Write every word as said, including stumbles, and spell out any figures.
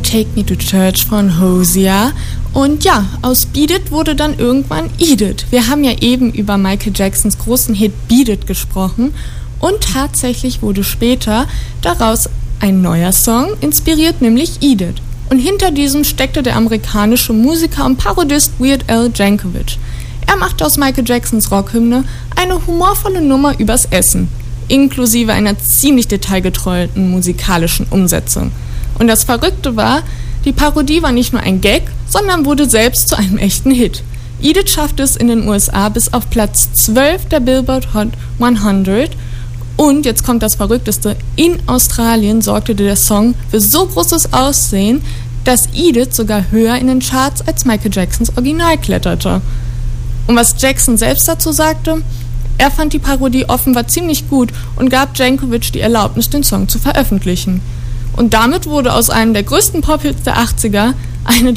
Take Me to Church von Hosea. Und ja, aus Beat It wurde dann irgendwann Eat It. Wir haben ja eben über Michael Jacksons großen Hit Beat It gesprochen und tatsächlich wurde später daraus ein neuer Song inspiriert, nämlich Eat It. Und hinter diesem steckte der amerikanische Musiker und Parodist Weird Al Yankovic. Er machte aus Michael Jacksons Rockhymne eine humorvolle Nummer übers Essen, inklusive einer ziemlich detailgetreuen musikalischen Umsetzung. Und das Verrückte war, die Parodie war nicht nur ein Gag, sondern wurde selbst zu einem echten Hit. Eat It schaffte es in den U S A bis auf Platz zwölf der Billboard Hot hundert. Und jetzt kommt das Verrückteste, in Australien sorgte der Song für so großes Aussehen, dass Eat It sogar höher in den Charts als Michael Jacksons Original kletterte. Und was Jackson selbst dazu sagte, er fand die Parodie offenbar ziemlich gut und gab Yankovic die Erlaubnis, den Song zu veröffentlichen. Und damit wurde aus einem der größten Pop-Hits der achtziger eine